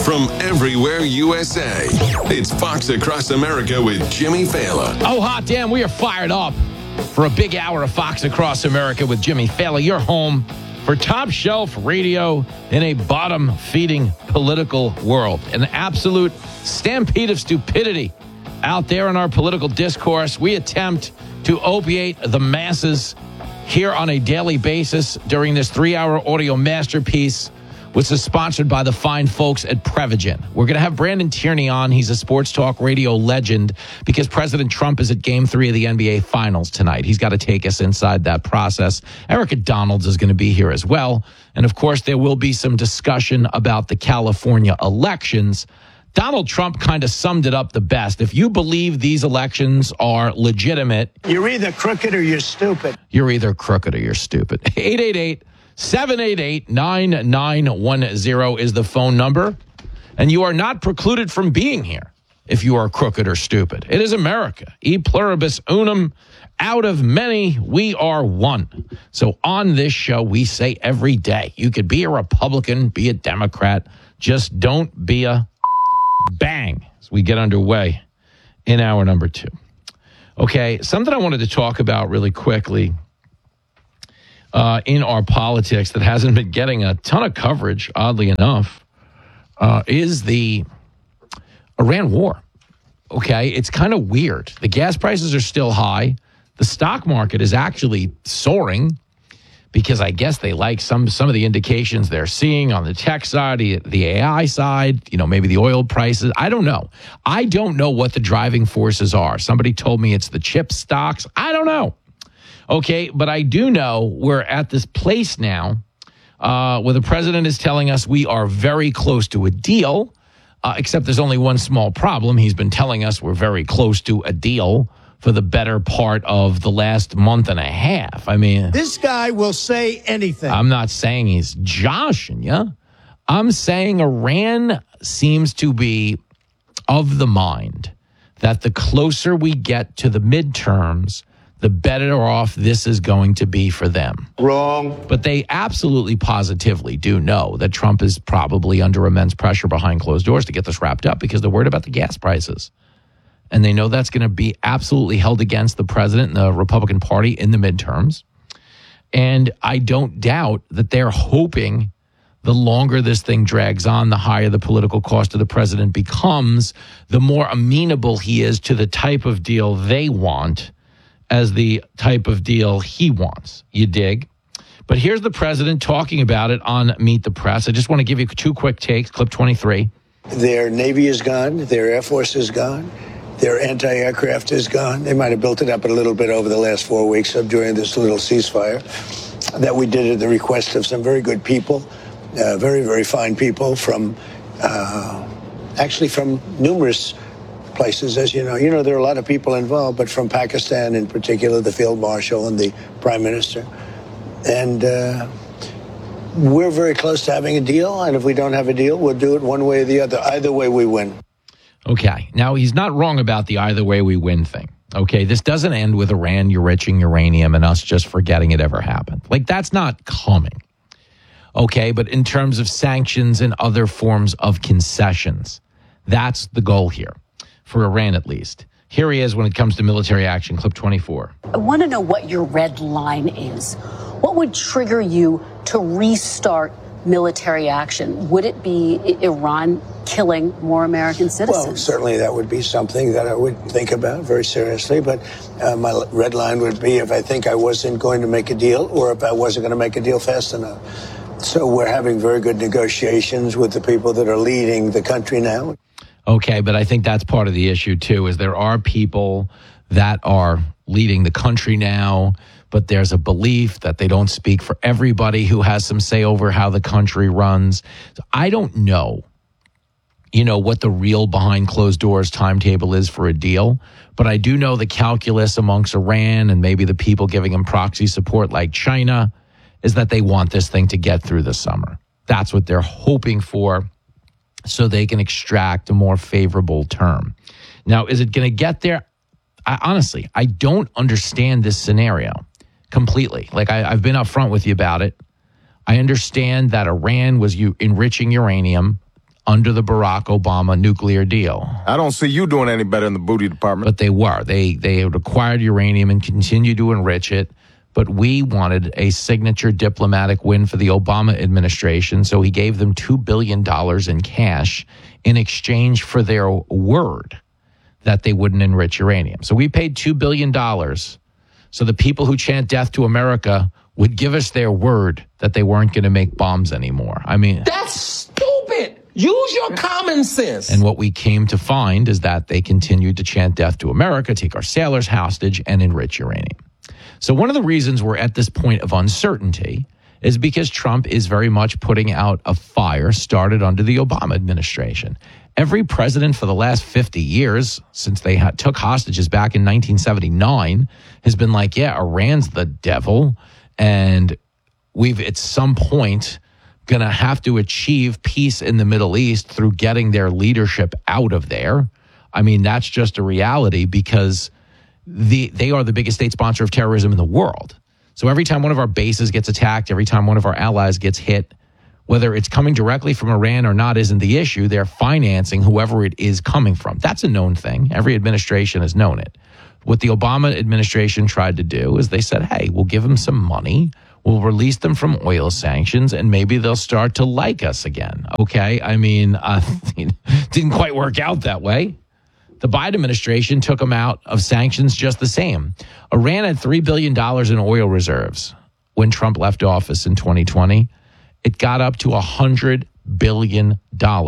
from everywhere USA. It's Fox Across America with Jimmy Fallon. Oh, hot damn, we are fired up for a big hour of Fox Across America with Jimmy Fallon. Your home for top shelf radio in a bottom-feeding political world. An absolute stampede of stupidity out there in our political discourse. We attempt to opiate the masses here on a daily basis during this 3-hour audio masterpiece, which is sponsored by the fine folks at Prevagen. We're going to have Brandon Tierney on. He's a sports talk radio legend because President Trump is at Game 3 of the NBA Finals tonight. He's got to take us inside that process. Erica Donalds is going to be here as well. And, of course, there will be some discussion about the California elections. Donald Trump kind of summed it up the best. If you believe these elections are legitimate, you're either crooked or you're stupid. You're either crooked or you're stupid. 888-788-9910 is the phone number. And you are not precluded from being here if you are crooked or stupid. It is America. E pluribus unum. Out of many, we are one. So on this show, we say every day, you could be a Republican, be a Democrat. Just don't be a bang as we get underway in hour number 2. Okay, something I wanted to talk about really quickly in our politics that hasn't been getting a ton of coverage, oddly enough, is the Iran war. Okay, it's kind of weird. The gas prices are still high. The stock market is actually soaring because I guess they like some of the indications they're seeing on the tech side, the AI side, maybe the oil prices. I don't know. I don't know what the driving forces are. Somebody told me it's the chip stocks. I don't know. Okay, but I do know we're at this place now where the president is telling us we are very close to a deal, except there's only one small problem. He's been telling us we're very close to a deal for the better part of the last month and a half. I mean, this guy will say anything. I'm not saying he's joshing you. I'm saying Iran seems to be of the mind that the closer we get to the midterms, the better off this is going to be for them. Wrong. But they absolutely positively do know that Trump is probably under immense pressure behind closed doors to get this wrapped up because they're worried about the gas prices. And they know that's going to be absolutely held against the president and the Republican Party in the midterms. And I don't doubt that they're hoping the longer this thing drags on, the higher the political cost of the president becomes, the more amenable he is to the type of deal they want as the type of deal he wants. You dig? But here's the president talking about it on Meet the Press. I just want to give you 2 quick takes. Clip 23. Their Navy is gone. Their Air Force is gone. Their anti-aircraft is gone. They might have built it up a little bit over the last 4 weeks during this little ceasefire that we did at the request of some very good people, very, very fine people from numerous places, as you know. You know, there are a lot of people involved, but from Pakistan in particular, the Field Marshal and the Prime Minister. And we're very close to having a deal, and if we don't have a deal, we'll do it one way or the other. Either way, we win. Okay. Now, he's not wrong about the either way we win thing. Okay. This doesn't end with Iran enriching uranium and us just forgetting it ever happened. Like, that's not coming. Okay. But in terms of sanctions and other forms of concessions, that's the goal here, for Iran at least. Here he is when it comes to military action. Clip 24. I want to know what your red line is. What would trigger you to restart military action? Would it be Iran killing more American citizens? Well, certainly that would be something that I would think about very seriously. But my red line would be if I think I wasn't going to make a deal or if I wasn't going to make a deal fast enough. So we're having very good negotiations with the people that are leading the country now. Okay, but I think that's part of the issue, too, is there are people that are leading the country now, but there's a belief that they don't speak for everybody who has some say over how the country runs. So I don't know, what the real behind closed doors timetable is for a deal, but I do know the calculus amongst Iran and maybe the people giving them proxy support like China is that they want this thing to get through the summer. That's what they're hoping for so they can extract a more favorable term. Now, is it going to get there? Honestly, I don't understand this scenario completely. Like, I've been upfront with you about it. I understand that Iran was enriching uranium under the Barack Obama nuclear deal. I don't see you doing any better in the booty department. But they were. They had acquired uranium and continued to enrich it. But we wanted a signature diplomatic win for the Obama administration, so he gave them $2 billion in cash in exchange for their word that they wouldn't enrich uranium. So we paid $2 billion so the people who chant death to America would give us their word that they weren't going to make bombs anymore. I mean, that's stupid. Use your common sense. And what we came to find is that they continued to chant death to America, take our sailors hostage, and enrich uranium. So one of the reasons we're at this point of uncertainty is because Trump is very much putting out a fire started under the Obama administration. Every president for the last 50 years, since they took hostages back in 1979, has been like, yeah, Iran's the devil, and we've at some point going to have to achieve peace in the Middle East through getting their leadership out of there. I mean, that's just a reality because they are the biggest state sponsor of terrorism in the world. So every time one of our bases gets attacked, every time one of our allies gets hit, whether it's coming directly from Iran or not isn't the issue. They're financing whoever it is coming from. That's a known thing. Every administration has known it. What the Obama administration tried to do is they said, hey, we'll give them some money. We'll release them from oil sanctions, and maybe they'll start to like us again. Okay? I mean, didn't quite work out that way. The Biden administration took them out of sanctions just the same. Iran had $3 billion in oil reserves when Trump left office in 2020. It got up to $100 billion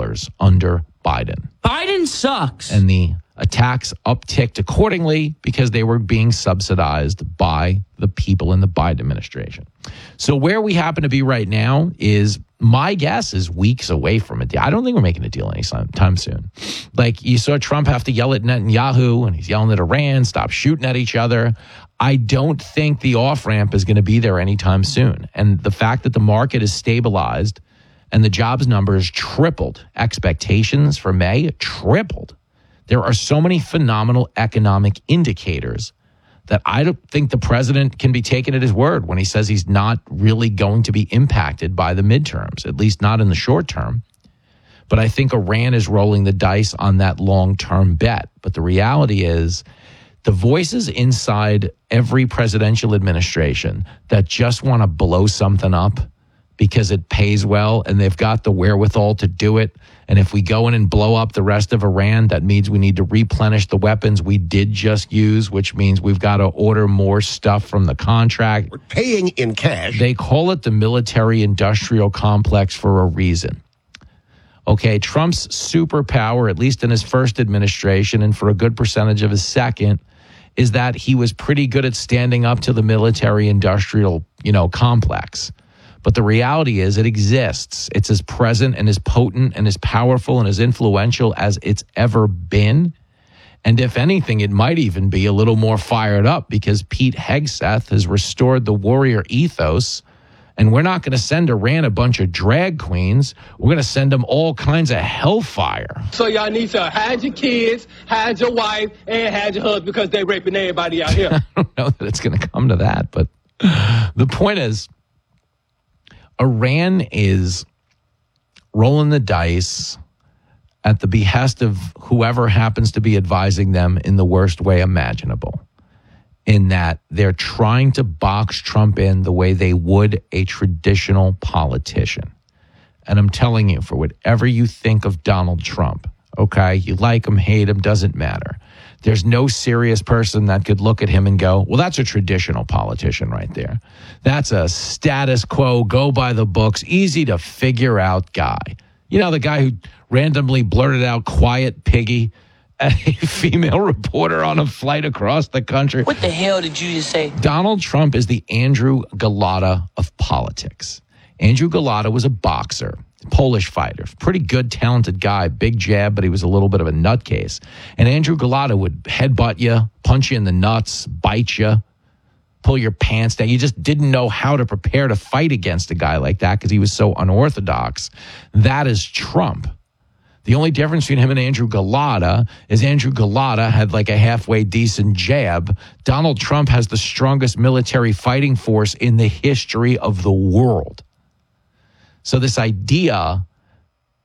under Biden. Biden sucks. And the attacks upticked accordingly because they were being subsidized by the people in the Biden administration. So where we happen to be right now is, my guess is weeks away from it. I don't think we're making a deal anytime soon. Like, you saw Trump have to yell at Netanyahu, and he's yelling at Iran, stop shooting at each other. I don't think the off-ramp is going to be there anytime soon. And the fact that the market is stabilized and the jobs numbers tripled, expectations for May tripled. There are so many phenomenal economic indicators that I don't think the president can be taken at his word when he says he's not really going to be impacted by the midterms, at least not in the short term. But I think Iran is rolling the dice on that long-term bet. But the reality is, the voices inside every presidential administration that just want to blow something up because it pays well and they've got the wherewithal to do it. And if we go in and blow up the rest of Iran, that means we need to replenish the weapons we did just use, which means we've got to order more stuff from the contract. We're paying in cash. They call it the military-industrial complex for a reason. Okay, Trump's superpower, at least in his first administration and for a good percentage of his second, is that he was pretty good at standing up to the military-industrial, complex. But the reality is it exists. It's as present and as potent and as powerful and as influential as it's ever been. And if anything, it might even be a little more fired up because Pete Hegseth has restored the warrior ethos. And we're not going to send Iran a bunch of drag queens. We're going to send them all kinds of hellfire. So y'all need to hide your kids, hide your wife, and hide your husband because they're raping everybody out here. I don't know that it's going to come to that. But the point is, Iran is rolling the dice at the behest of whoever happens to be advising them in the worst way imaginable, in that they're trying to box Trump in the way they would a traditional politician. And I'm telling you, for whatever you think of Donald Trump, okay, you like him, hate him, doesn't matter. There's no serious person that could look at him and go, well, that's a traditional politician right there. That's a status quo, go by the books, easy to figure out guy. You know, the guy who randomly blurted out "quiet piggy" at a female reporter on a flight across the country. What the hell did you just say? Donald Trump is the Andrew Galata of politics. Andrew Galata was a boxer, Polish fighter, pretty good, talented guy, big jab, but he was a little bit of a nutcase. And Andrew Galata would headbutt you, punch you in the nuts, bite you, pull your pants down. You just didn't know how to prepare to fight against a guy like that because he was so unorthodox. That is Trump. The only difference between him and Andrew Galata is Andrew Galata had like a halfway decent jab. Donald Trump has the strongest military fighting force in the history of the world. So this idea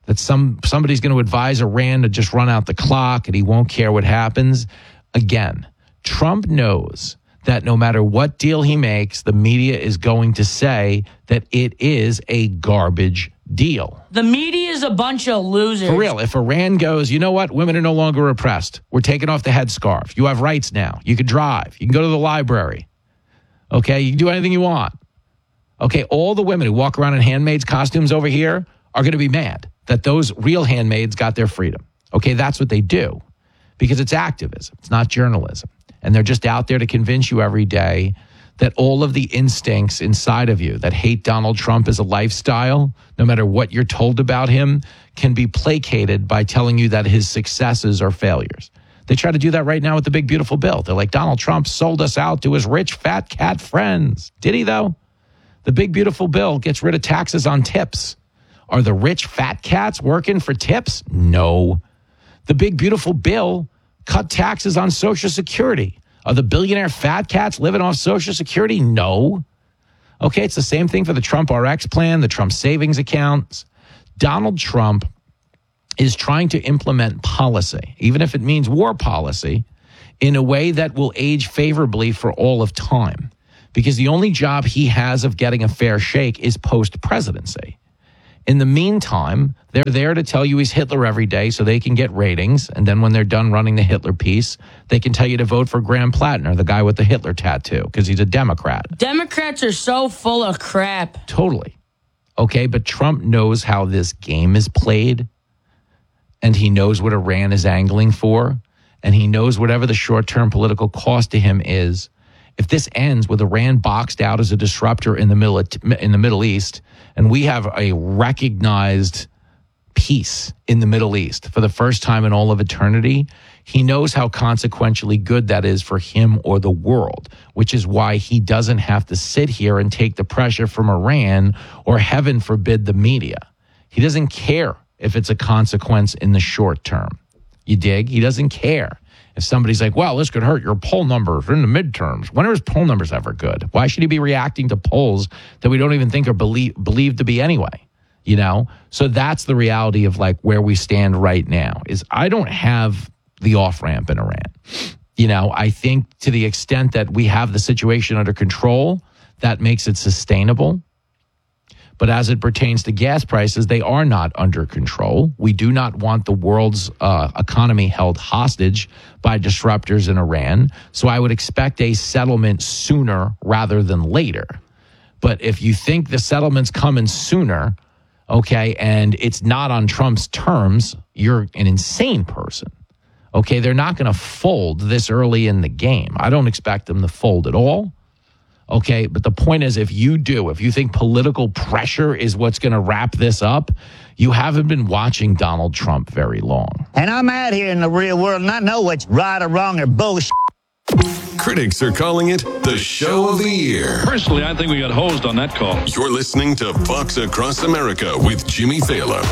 that somebody's going to advise Iran to just run out the clock and he won't care what happens. Again, Trump knows that no matter what deal he makes, the media is going to say that it is a garbage deal. The media is a bunch of losers. For real, if Iran goes, you know what? Women are no longer oppressed. We're taking off the headscarf. You have rights now. You can drive. You can go to the library. Okay, you can do anything you want. Okay, all the women who walk around in handmaids' costumes over here are going to be mad that those real handmaids got their freedom. Okay, that's what they do because it's activism. It's not journalism. And they're just out there to convince you every day that all of the instincts inside of you that hate Donald Trump as a lifestyle, no matter what you're told about him, can be placated by telling you that his successes are failures. They try to do that right now with the big, beautiful bill. They're like, Donald Trump sold us out to his rich, fat cat friends. Did he, though? The big, beautiful bill gets rid of taxes on tips. Are the rich, fat cats working for tips? No. The big, beautiful bill cut taxes on Social Security. Are the billionaire fat cats living off Social Security? No. Okay, it's the same thing for the Trump RX plan, the Trump savings accounts. Donald Trump is trying to implement policy, even if it means war policy, in a way that will age favorably for all of time. Because the only job he has of getting a fair shake is post-presidency. In the meantime, they're there to tell you he's Hitler every day so they can get ratings. And then when they're done running the Hitler piece, they can tell you to vote for Graham Plattner, the guy with the Hitler tattoo, because he's a Democrat. Democrats are so full of crap. Totally. Okay, but Trump knows how this game is played. And he knows what Iran is angling for. And he knows whatever the short-term political cost to him is. If this ends with Iran boxed out as a disruptor in the Middle East, and we have a recognized peace in the Middle East for the first time in all of eternity, he knows how consequentially good that is for him or the world, which is why he doesn't have to sit here and take the pressure from Iran or, heaven forbid, the media. He doesn't care if it's a consequence in the short term. You dig? He doesn't care. If somebody's like, well, this could hurt your poll numbers in the midterms. When are his poll numbers ever good? Why should he be reacting to polls that we don't even think are believed to be anyway? You know? So that's the reality of like where we stand right now is I don't have the off-ramp in Iran. You know, I think to the extent that we have the situation under control, that makes it sustainable. But as it pertains to gas prices, they are not under control. We do not want the world's economy held hostage by disruptors in Iran. So I would expect a settlement sooner rather than later. But if you think the settlement's coming sooner, okay, and it's not on Trump's terms, you're an insane person. Okay, they're not going to fold this early in the game. I don't expect them to fold at all. Okay, but the point is, if you think political pressure is what's going to wrap this up, you haven't been watching Donald Trump very long. And I'm out here in the real world, and I know what's right or wrong or bullshit. Critics are calling it the show of the year. Personally, I think we got hosed on that call. You're listening to Fox Across America with Jimmy Fallon.